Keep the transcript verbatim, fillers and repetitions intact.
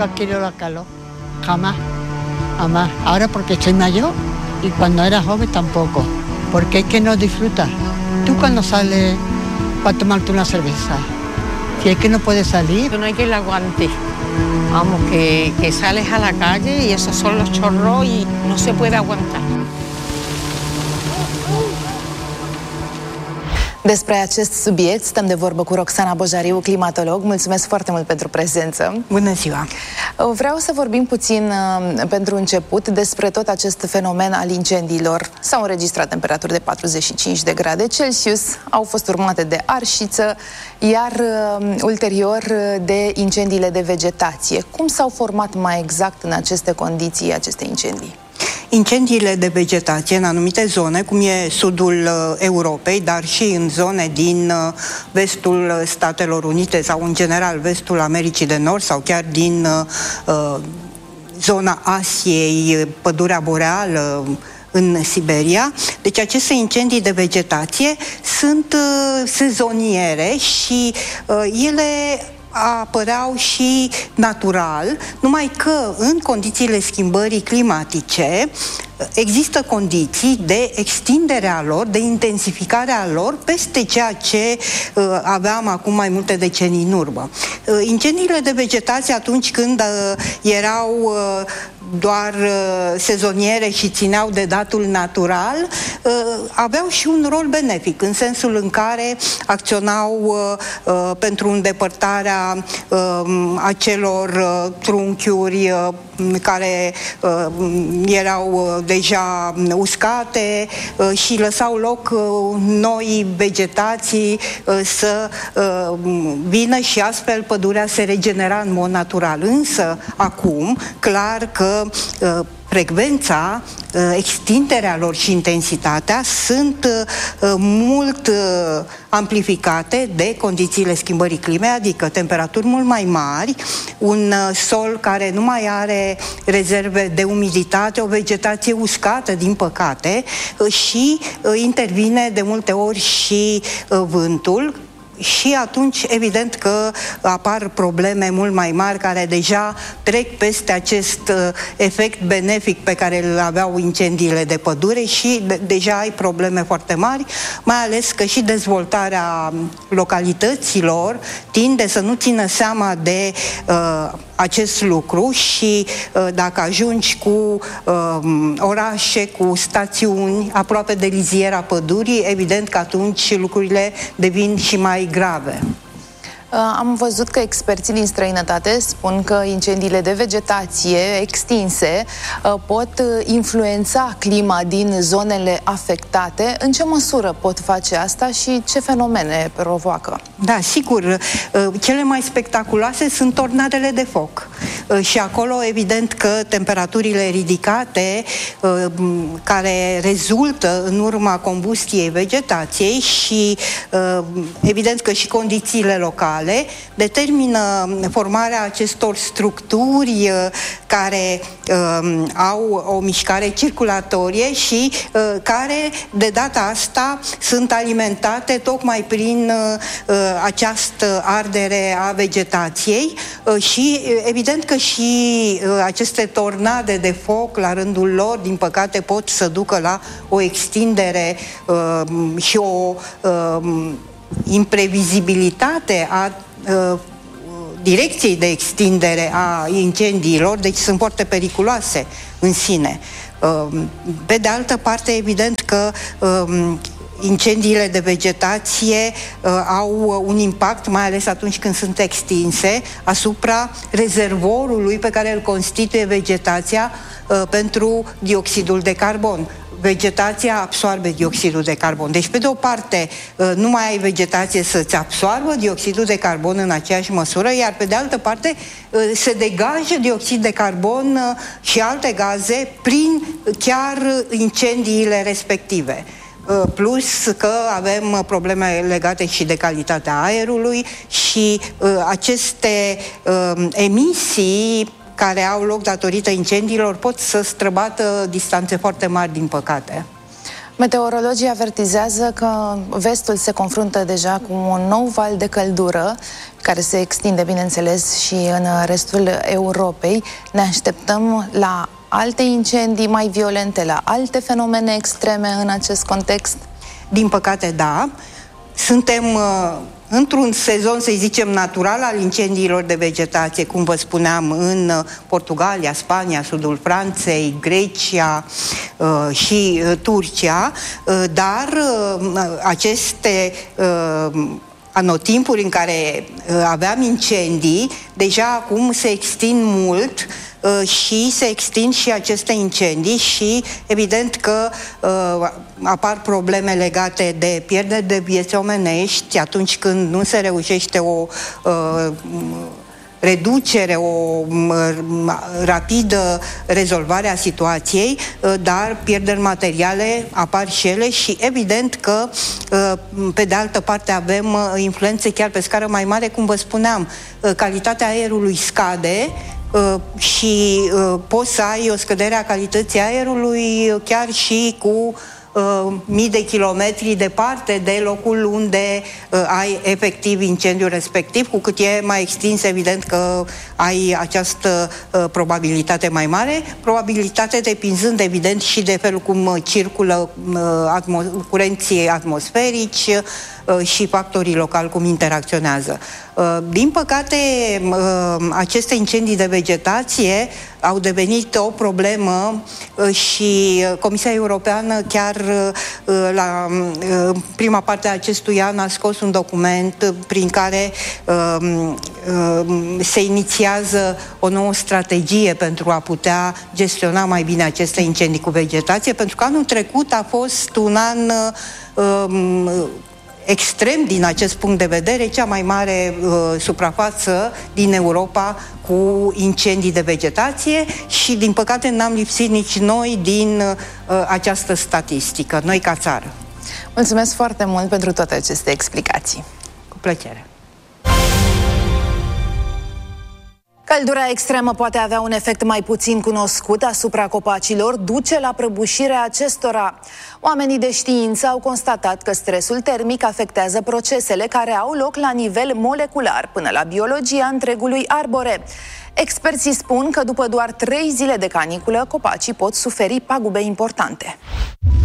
nunca he querido la calor. Jamás. Jamás. Ahora porque soy mayor y cuando era joven tampoco. Porque es que no disfrutas. Tú cuando sales para tomarte una cerveza, si es que no puedes salir. No hay quien la aguante. Vamos, que, que sales a la calle y esos son los chorros y no se puede aguantar. Despre acest subiect stăm de vorbă cu Roxana Bojariu, climatolog. Mulțumesc foarte mult pentru prezență. Bună ziua! Vreau să vorbim puțin, pentru început, despre tot acest fenomen al incendiilor. S-au înregistrat temperaturi de patruzeci și cinci de grade Celsius, au fost urmate de arșiță, iar ulterior de incendiile de vegetație. Cum s-au format mai exact în aceste condiții aceste incendii? Incendiile de vegetație în anumite zone, cum e sudul uh, Europei, dar și în zone din uh, vestul Statelor Unite sau în general vestul Americii de Nord sau chiar din uh, zona Asiei, pădurea boreală, în Siberia. Deci aceste incendii de vegetație sunt uh, sezoniere și uh, ele apăreau și natural, numai că în condițiile schimbării climatice există condiții de extindere a lor, de intensificare a lor peste ceea ce uh, aveam acum mai multe decenii în urmă. Uh, incendiile de vegetație atunci când uh, erau uh, doar uh, sezoniere și țineau de datul natural, uh, aveau și un rol benefic, în sensul în care acționau uh, uh, pentru îndepărtarea uh, acelor uh, trunchiuri uh, care uh, erau uh, deja uscate uh, și lăsau loc uh, noi vegetații uh, să uh, vină și astfel pădurea se regenera în mod natural. Însă, acum, clar că uh, frecvența, extinderea lor și intensitatea sunt mult amplificate de condițiile schimbării climei, adică temperaturi mult mai mari, un sol care nu mai are rezerve de umiditate, o vegetație uscată, din păcate, și intervine de multe ori și vântul. Și atunci, evident că apar probleme mult mai mari care deja trec peste acest uh, efect benefic pe care îl aveau incendiile de pădure și de deja ai probleme foarte mari, mai ales că și dezvoltarea localităților tinde să nu țină seama de uh, acest lucru și uh, dacă ajungi cu uh, orașe, cu stațiuni aproape de liziera pădurii, evident că atunci lucrurile devin și mai grave. Am văzut că experții din străinătate spun că incendiile de vegetație extinse pot influența clima din zonele afectate. În ce măsură pot face asta și ce fenomene provoacă? Da, sigur. Cele mai spectaculoase sunt tornadele de foc. Și acolo, evident că temperaturile ridicate care rezultă în urma combustiei vegetației și evident că și condițiile locale determină formarea acestor structuri care uh, au o mișcare circulatorie și uh, care de data asta sunt alimentate tocmai prin uh, această ardere a vegetației uh, și evident că și uh, aceste tornade de foc la rândul lor, din păcate, pot să ducă la o extindere uh, și o uh, imprevizibilitate a uh, direcției de extindere a incendiilor, deci sunt foarte periculoase în sine. Uh, pe de altă parte, evident că uh, incendiile de vegetație uh, au un impact, mai ales atunci când sunt extinse, asupra rezervorului pe care îl constituie vegetația uh, pentru dioxidul de carbon. Vegetația absorbe dioxidul de carbon. Deci, pe de o parte, nu mai ai vegetație să-ți absorbă dioxidul de carbon în aceeași măsură, iar pe de altă parte se degajă dioxid de carbon și alte gaze prin chiar incendiile respective. Plus că avem probleme legate și de calitatea aerului și aceste emisii care au loc datorită incendiilor pot să străbată distanțe foarte mari, din păcate. Meteorologii avertizează că vestul se confruntă deja cu un nou val de căldură care se extinde, bineînțeles, și în restul Europei. Ne așteptăm la alte incendii mai violente, la alte fenomene extreme în acest context? Din păcate, da. Suntem uh, într-un sezon, să zicem, natural al incendiilor de vegetație, cum vă spuneam, în uh, Portugalia, Spania, sudul Franței, Grecia uh, și uh, Turcia, uh, dar uh, aceste uh, anotimpuri în care uh, aveam incendii, deja acum se extind mult uh, și se extind și aceste incendii și evident că uh, apar probleme legate de pierderi de vieți omenești atunci când nu se reușește o uh, reducere, o rapidă rezolvare a situației, dar pierderi materiale apar și ele și evident că pe de altă parte avem influențe chiar pe scară mai mare, cum vă spuneam, calitatea aerului scade și poți să ai o scădere a calității aerului chiar și cu Uh, mii de kilometri departe de locul unde uh, ai efectiv incendiul respectiv, cu cât e mai extins, evident că ai această uh, probabilitate mai mare, probabilitate depinzând evident și de felul cum circulă uh, atmo- curenții atmosferici uh, și factorii locali cum interacționează. Uh, din păcate, uh, aceste incendii de vegetație au devenit o problemă uh, și Comisia Europeană chiar uh, la uh, prima parte a acestui an a scos un document prin care uh, uh, se inițiază o nouă strategie pentru a putea gestiona mai bine aceste incendii cu vegetație, pentru că anul trecut a fost un an uh, extrem din acest punct de vedere, cea mai mare uh, suprafață din Europa cu incendii de vegetație și, din păcate, n-am lipsit nici noi din uh, această statistică, noi ca țară. Mulțumesc foarte mult pentru toate aceste explicații. Cu plăcere. Căldura extremă poate avea un efect mai puțin cunoscut asupra copacilor, duce la prăbușirea acestora. Oamenii de știință au constatat că stresul termic afectează procesele care au loc la nivel molecular, până la biologia întregului arbore. Experții spun că după doar trei zile de caniculă, copacii pot suferi pagube importante.